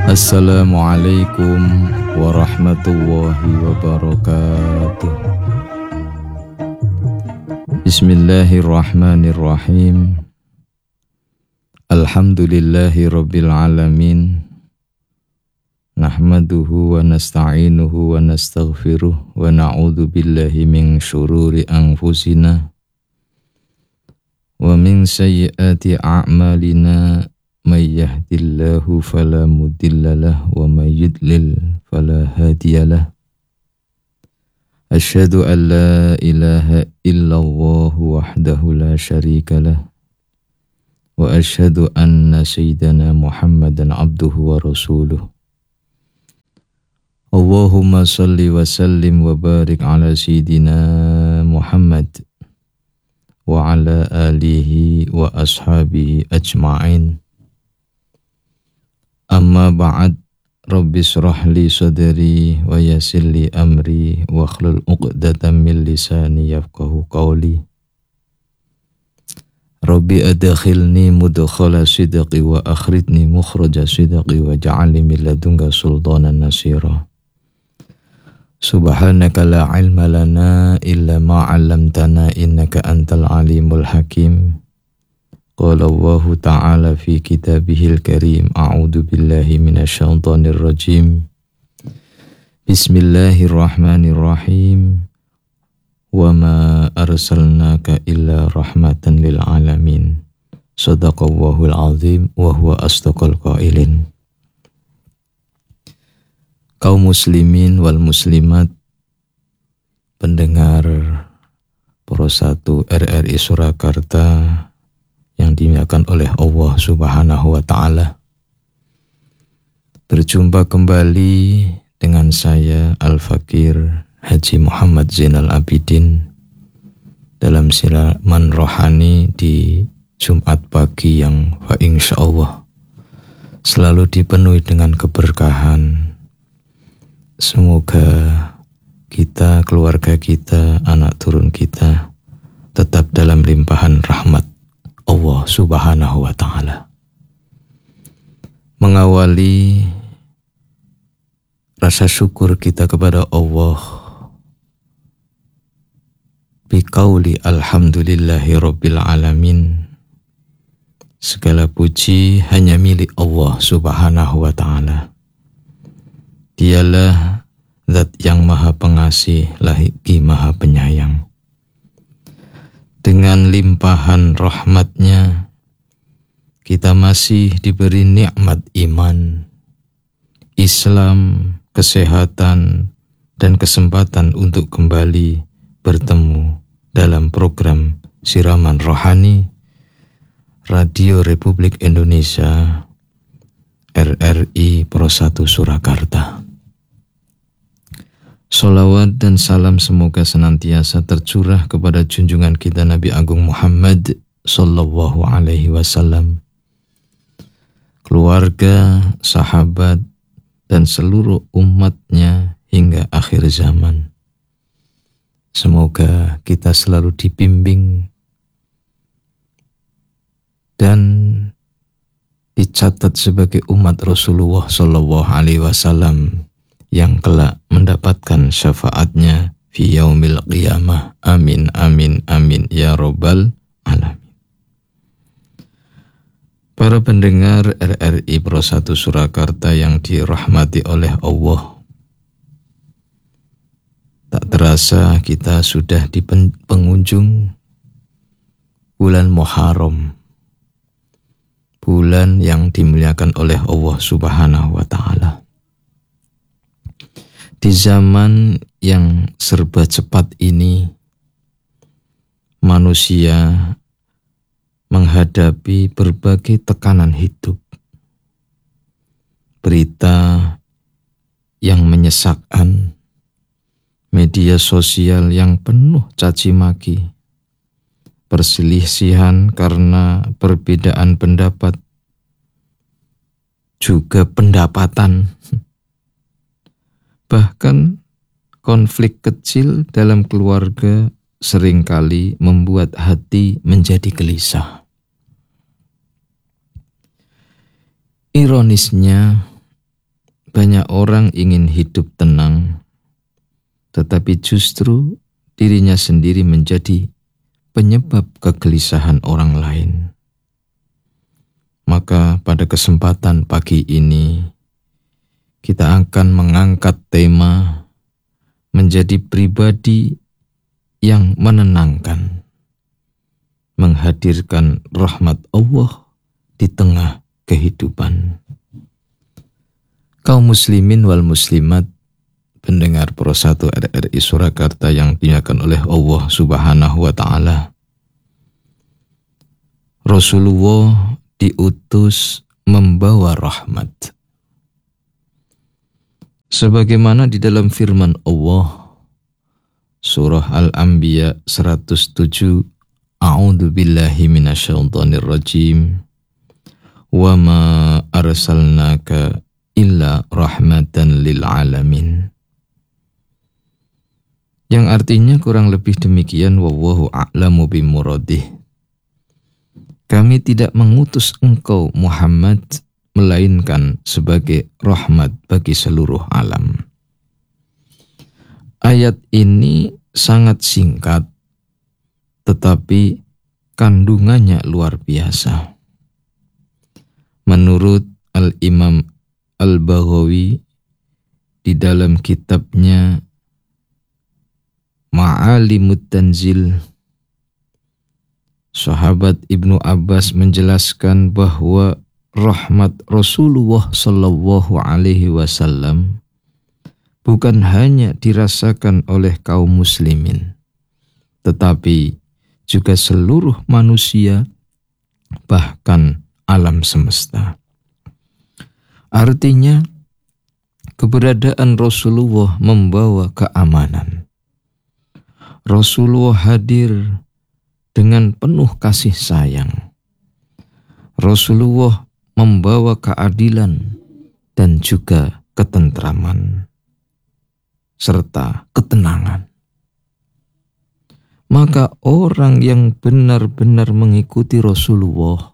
Assalamualaikum warahmatullahi wabarakatuh. Bismillahirrahmanirrahim. Alhamdulillahi rabbil alamin. Nahmaduhu wa nasta'inuhu wa nastaghfiruh wa na'udzu billahi min syururi anfusina wa min sayyiati a'malina. May yahdillahu fala mudhillalah wa may yudlil fala hadiyalah. Asyhadu an la ilaha illallah wahdahu la syarikalah wa asyhadu anna sayyidana Muhammadan abduhu wa rasuluh. Allahumma salli wa sallim wa barik ala sayyidina Muhammad wa ala alihi wa ashabihi ajma'in. Amma ba'd, Rabbi shrah li sadri wa yassir li amri wa hlul 'uqdatam min lisani yafqahu qawli. Rabbi adkhilni mudkhala sidqi wa akhrijni mukhraja sidqi wa ja'alni min ladunka sultanan nasira. Subhanaka la ilma lana illa ma 'allamtana innaka antal alimul hakim. Qala Allahu ta'ala fi kitabihil karim, a'udzu billahi minasyaitonir rajim. Bismillahirrahmanirrahim. Wa ma arsalnaka illa rahmatan lil alamin. Shadaqallahul azim wa huwa asdaqal qailin. Kaum muslimin wal muslimat, pendengar Pro 1 RRI Surakarta yang dimuliakan oleh Allah Subhanahu wa Ta'ala. Berjumpa kembali dengan saya Al-Fakir Haji Muhammad Zainal Abidin dalam siraman rohani di Jumat pagi yang insyaallah selalu dipenuhi dengan keberkahan. Semoga kita, keluarga kita, anak turun kita tetap dalam limpahan rahmat Allah Subhanahu wa Ta'ala. Mengawali rasa syukur kita kepada Allah biqauli alhamdulillahi rabbil alamin. Segala puji hanya milik Allah Subhanahu wa Ta'ala. Dialah Zat yang maha pengasih lagi maha penyayang. Dengan limpahan rahmatnya, kita masih diberi nikmat iman, Islam, kesehatan, dan kesempatan untuk kembali bertemu dalam program Siraman Rohani Radio Republik Indonesia RRI Pro 1 Surakarta. Sholawat dan salam semoga senantiasa tercurah kepada junjungan kita Nabi Agung Muhammad Sallallahu Alaihi Wasallam, keluarga, sahabat, dan seluruh umatnya hingga akhir zaman. Semoga kita selalu dibimbing dan dicatat sebagai umat Rasulullah Sallallahu Alaihi Wasallam yang kelak mendapatkan syafaatnya fi yaumil qiyamah. Amin, amin, amin, ya Rabbal alamin. Para pendengar RRI Pro 1 Surakarta yang dirahmati oleh Allah, tak terasa kita sudah di penghujung bulan Muharram, bulan yang dimuliakan oleh Allah Subhanahu wa Ta'ala. Di zaman yang serba cepat ini, manusia menghadapi berbagai tekanan hidup, berita yang menyesakkan, media sosial yang penuh caci maki, perselisihan karena perbedaan pendapat, juga pendapatan. Bahkan konflik kecil dalam keluarga seringkali membuat hati menjadi gelisah. Ironisnya, Banyak orang ingin hidup tenang, tetapi justru dirinya sendiri menjadi penyebab kegelisahan orang lain. Maka pada kesempatan pagi ini, kita akan mengangkat tema menjadi pribadi yang menenangkan, menghadirkan rahmat Allah di tengah kehidupan. Kaum muslimin wal muslimat, pendengar Pro 1 RRI Surakarta yang dimuliakan oleh Allah Subhanahu wa taala. Rasulullah diutus membawa rahmat. Sebagaimana di dalam firman Allah surah Al-Anbiya 107, A'udzu billahi minasyaitonir rajim. Wa ma arsalnaka illa rahmatan lil alamin. Yang artinya kurang lebih demikian, wallahu a'lamu bimuradih. Kami tidak mengutus engkau Muhammad melainkan sebagai rahmat bagi seluruh alam. Ayat ini sangat singkat, tetapi kandungannya luar biasa. Menurut Al-Imam Al-Baghawi di dalam kitabnya Ma'alimut Tanzil, sahabat Ibnu Abbas menjelaskan bahwa rahmat Rasulullah Shallallahu Alaihi Wasallam bukan hanya dirasakan oleh kaum muslimin, tetapi juga seluruh manusia, bahkan alam semesta. Artinya, keberadaan Rasulullah membawa keamanan. Rasulullah hadir dengan penuh kasih sayang. Rasulullah membawa keadilan dan juga ketentraman serta ketenangan. Maka orang yang benar-benar mengikuti Rasulullah,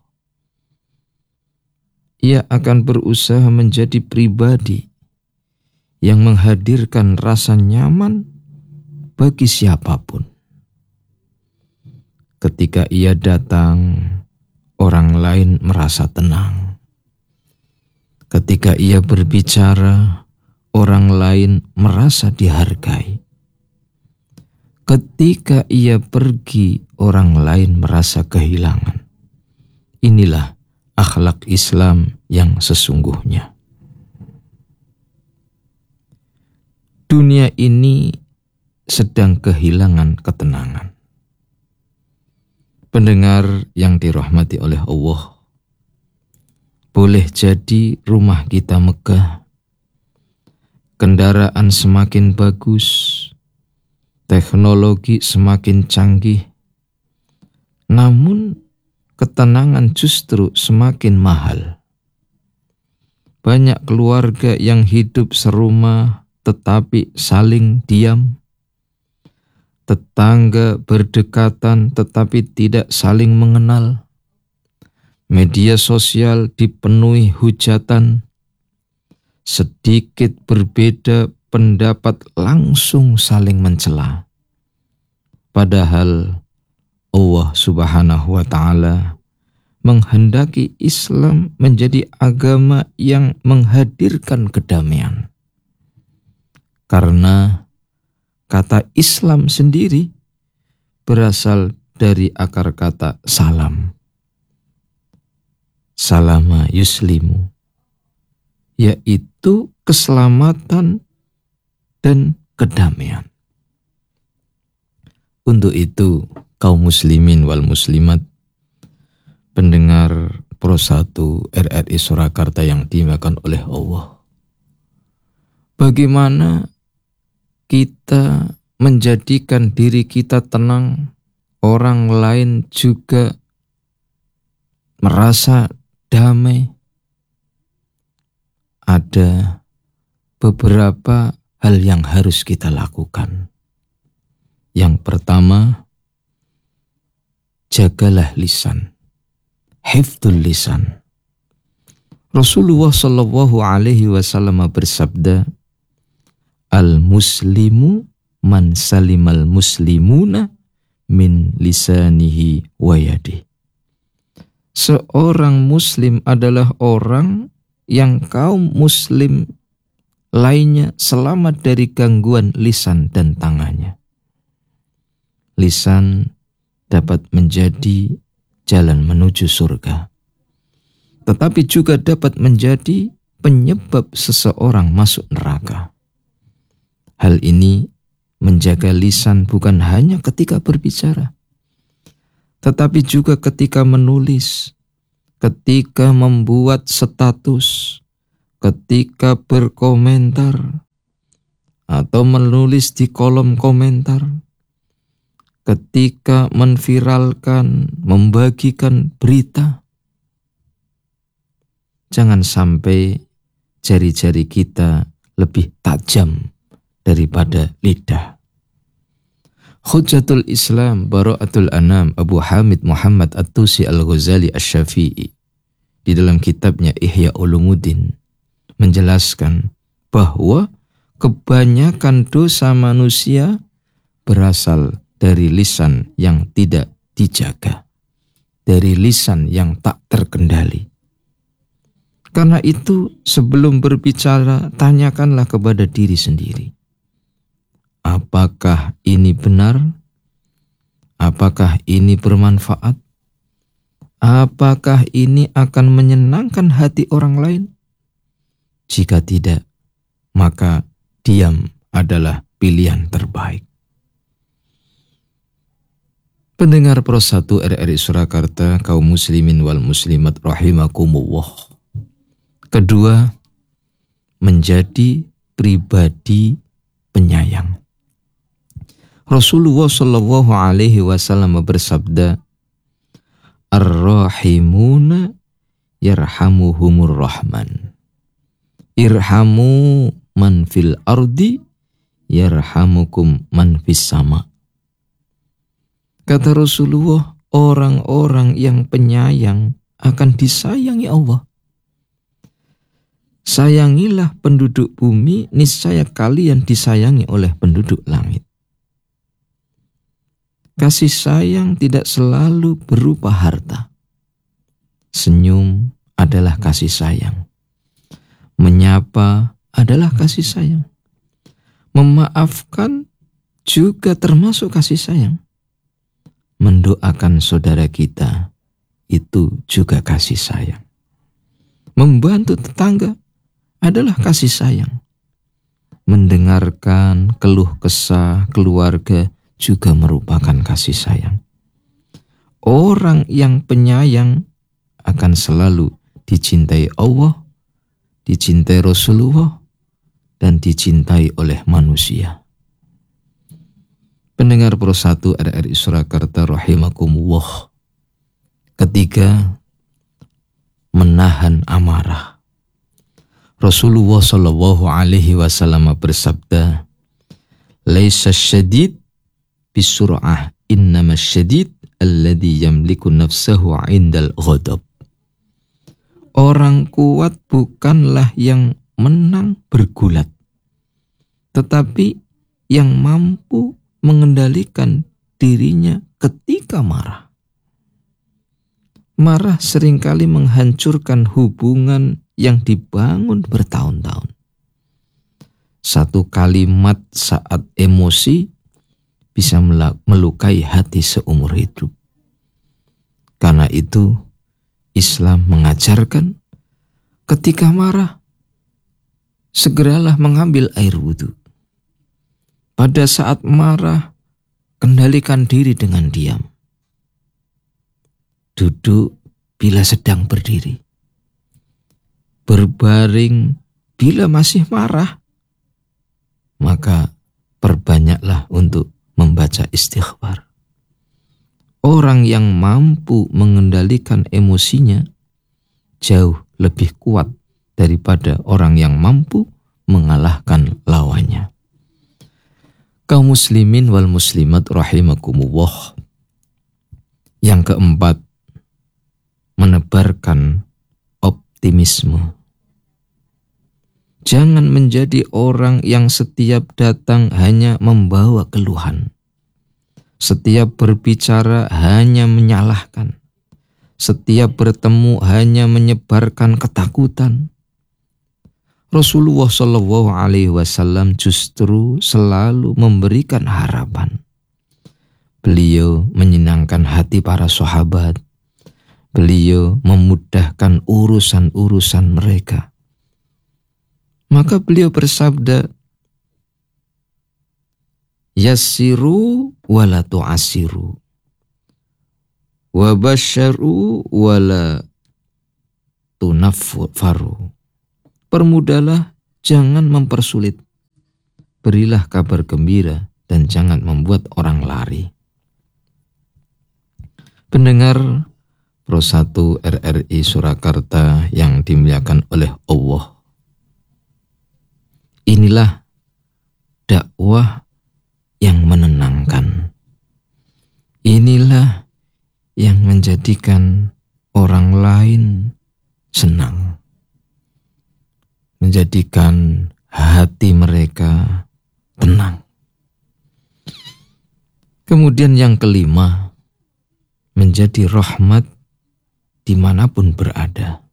ia akan berusaha menjadi pribadi yang menghadirkan rasa nyaman bagi siapapun. Ketika ia datang, orang lain merasa tenang. Ketika ia berbicara, orang lain merasa dihargai. Ketika ia pergi, orang lain merasa kehilangan. Inilah akhlak Islam yang sesungguhnya. Dunia ini sedang kehilangan ketenangan. Pendengar yang dirahmati oleh Allah, boleh jadi rumah kita megah, kendaraan semakin bagus, teknologi semakin canggih, namun ketenangan justru semakin mahal. Banyak keluarga yang hidup serumah tetapi saling diam. Tetangga berdekatan tetapi tidak saling mengenal. Media sosial dipenuhi hujatan. Sedikit berbeda pendapat langsung saling mencela. Padahal Allah Subhanahu wa taala menghendaki Islam menjadi agama yang menghadirkan kedamaian. Karena kata Islam sendiri berasal dari akar kata salam. Salama yuslimu, yaitu keselamatan dan kedamaian. Untuk itu, kaum muslimin wal muslimat, pendengar Pro 1 RRI Surakarta yang dimuliakan oleh Allah, bagaimana kita menjadikan diri kita tenang, orang lain juga merasa damai? Ada beberapa hal yang harus kita lakukan. Yang pertama, jagalah lisan, hifdzul lisan. Rasulullah Shallallahu Alaihi Wasallam bersabda, al-muslimu man salimal muslimuna min lisanihi wa yadihi. Seorang muslim adalah orang yang kaum muslim lainnya selamat dari gangguan lisan dan tangannya. Lisan dapat menjadi jalan menuju surga, tetapi juga dapat menjadi penyebab seseorang masuk neraka. Hal ini menjaga lisan bukan hanya ketika berbicara, tetapi juga ketika menulis, ketika membuat status, ketika berkomentar, atau menulis di kolom komentar, ketika menviralkan, membagikan berita. Jangan sampai jari-jari kita lebih tajam daripada lidah. Hujjatul Islam Bara'atul Anam Abu Hamid Muhammad At-Tusi Al-Ghazali Asy-Syafi'i di dalam kitabnya Ihya Ulumuddin menjelaskan bahwa kebanyakan dosa manusia berasal dari lisan yang tidak dijaga, dari lisan yang tak terkendali. Karena itu sebelum berbicara tanyakanlah kepada diri sendiri. Apakah ini benar? Apakah ini bermanfaat? Apakah ini akan menyenangkan hati orang lain? Jika tidak, maka diam adalah pilihan terbaik. Pendengar Pro 1 RRI Surakarta, kaum muslimin wal muslimat rahimakumullah. Kedua, menjadi pribadi penyayang. Rasulullah Shallallahu Alaihi Wasallam bersabda, ar-rahimuna yarhamuhumur rahman, irhamu man fil ardi yarhamukum man fis sama. Kata Rasulullah, orang-orang yang penyayang akan disayangi Allah. Sayangilah penduduk bumi, niscaya kalian disayangi oleh penduduk langit. Kasih sayang tidak selalu berupa harta. Senyum adalah kasih sayang. Menyapa adalah kasih sayang. Memaafkan juga termasuk kasih sayang. Mendoakan saudara kita itu juga kasih sayang. Membantu tetangga adalah kasih sayang. Mendengarkan keluh kesah keluarga juga merupakan kasih sayang. Orang yang penyayang akan selalu dicintai Allah, dicintai Rasulullah, dan dicintai oleh manusia. Pendengar Pro 1 RRI Surakarta rahimakumullah. Ketiga, menahan amarah. Rasulullah Shallallahu Alaihi Wasallam bersabda, laisa syadid bisur'ah, innama syadid alladhi yamliku nafsahu indal ghadab. Orang kuat bukanlah yang menang bergulat, tetapi yang mampu mengendalikan dirinya ketika marah. Marah seringkali menghancurkan hubungan yang dibangun bertahun-tahun. Satu kalimat saat emosi bisa melukai hati seumur hidup. Karena itu, Islam mengajarkan ketika marah, segeralah mengambil air wudhu. Pada saat marah, kendalikan diri dengan diam. Duduk bila sedang berdiri. Berbaring bila masih marah, maka perbanyaklah untuk membaca istighfar. Orang yang mampu mengendalikan emosinya jauh lebih kuat daripada orang yang mampu mengalahkan lawannya. Kaum muslimin wal muslimat rahimakumullah. Yang keempat, menebarkan optimisme. Jangan menjadi orang yang setiap datang hanya membawa keluhan. Setiap berbicara hanya menyalahkan. Setiap bertemu hanya menyebarkan ketakutan. Rasulullah SAW justru selalu memberikan harapan. Beliau menyenangkan hati para sahabat. Beliau memudahkan urusan-urusan mereka. Maka beliau bersabda, yassiru wala tu'assiru, wa basyaru wala tunaffaru. Permudahlah, jangan mempersulit. Berilah kabar gembira dan jangan membuat orang lari. Pendengar Pro 1 RRI Surakarta yang dimuliakan oleh Allah. Inilah dakwah yang menenangkan. Inilah yang menjadikan orang lain senang. Menjadikan hati mereka tenang. Kemudian yang kelima, menjadi rahmat dimanapun berada.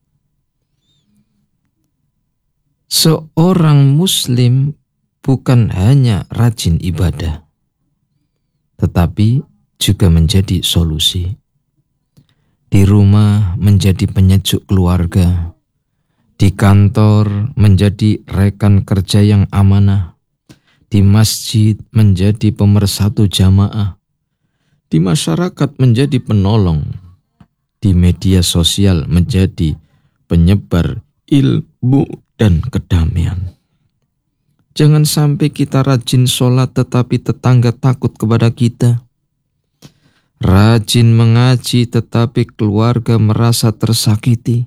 Seorang muslim bukan hanya rajin ibadah, tetapi juga menjadi solusi. Di rumah menjadi penyejuk keluarga, di kantor menjadi rekan kerja yang amanah, di masjid menjadi pemersatu jamaah, di masyarakat menjadi penolong, di media sosial menjadi penyebar ilmu dan kedamaian. Jangan sampai kita rajin sholat tetapi tetangga takut kepada kita. Rajin mengaji tetapi keluarga merasa tersakiti.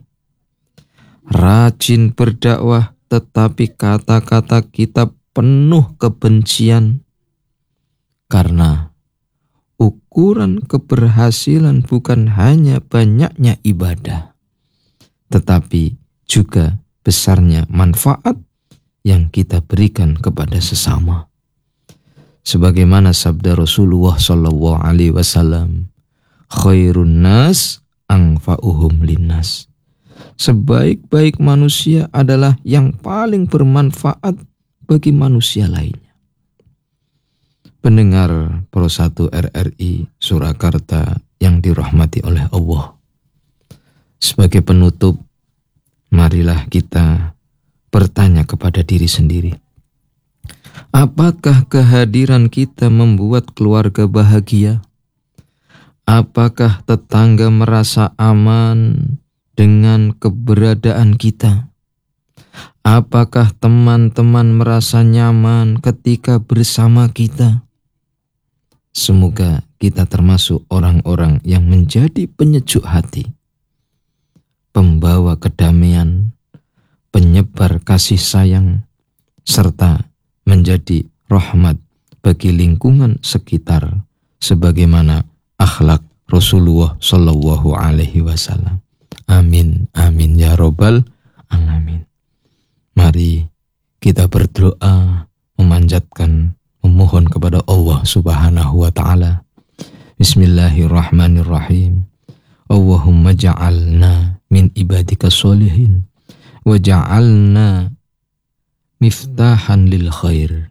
Rajin berdakwah tetapi kata-kata kita penuh kebencian. Karena ukuran keberhasilan bukan hanya banyaknya ibadah, tetapi juga besarnya manfaat yang kita berikan kepada sesama. Sebagaimana sabda Rasulullah SAW, khairun nas anfa'uhum linnas. Sebaik-baik manusia adalah yang paling bermanfaat bagi manusia lainnya. Pendengar Pro 1 RRI Surakarta yang dirahmati oleh Allah. Sebagai penutup, marilah kita bertanya kepada diri sendiri. Apakah kehadiran kita membuat keluarga bahagia? Apakah tetangga merasa aman dengan keberadaan kita? Apakah teman-teman merasa nyaman ketika bersama kita? Semoga kita termasuk orang-orang yang menjadi penyejuk hati, pembawa kedamaian, penyebar kasih sayang, serta menjadi rahmat bagi lingkungan sekitar sebagaimana akhlak Rasulullah Shallallahu Alaihi Wasallam. Amin, amin ya robbal alamin. Mari kita berdoa, memanjatkan, memohon kepada Allah Subhanahu wa Ta'ala. Bismillahirrahmanirrahim. Allahumma ja'alna min ibadika sholihin wa ja'alna miftahan lil khair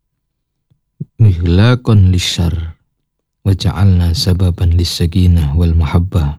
mihlaqan lisyarr wa ja'alna sababan lis sakinah wal mahabbah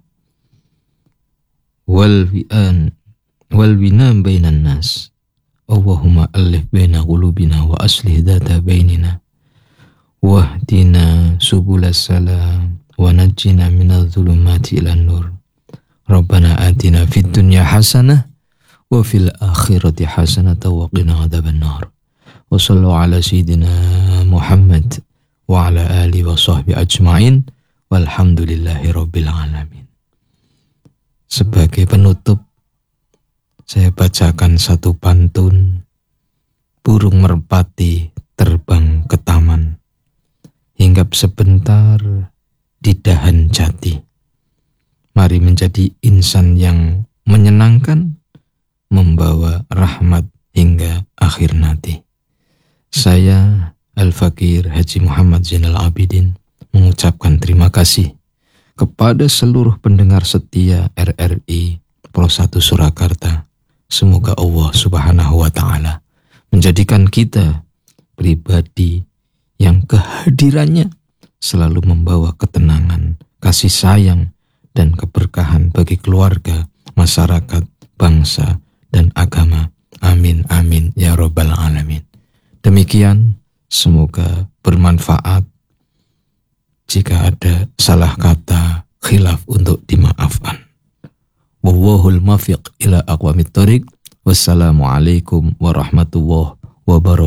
wal winan bainan nas. Allahumma alif baina qulubina wa aslih dhata bainina wahdina subulas salam wa najjina minadh dhulumati ilan nur. Rabbana atina fid dunya hasanah wa fil akhirati hasanatan wa qina adzaban nar. Wa sallallahu ala sayyidina Muhammad wa ala alihi wa sahbihi ajmain walhamdulillahi rabbil alamin. Sebagai penutup, saya bacakan satu pantun. Burung merpati terbang ke taman, hinggap sebentar di dahan jati. Mari menjadi insan yang menyenangkan membawa rahmat hingga akhir nanti. Saya Al-Fakir Haji Muhammad Zainal Abidin mengucapkan terima kasih kepada seluruh pendengar setia RRI Pro 1 Surakarta. Semoga Allah Subhanahu wa Ta'ala menjadikan kita pribadi yang kehadirannya selalu membawa ketenangan, kasih sayang, dan keberkahan bagi keluarga, masyarakat, bangsa, dan agama. Amin, amin, ya Rabbal Alamin. Demikian, semoga bermanfaat. Jika ada salah kata, khilaf untuk dimaafkan. Wallahul muwaffiq ila aqwamit thoriq. Wassalamualaikum warahmatullahi wabarakatuh.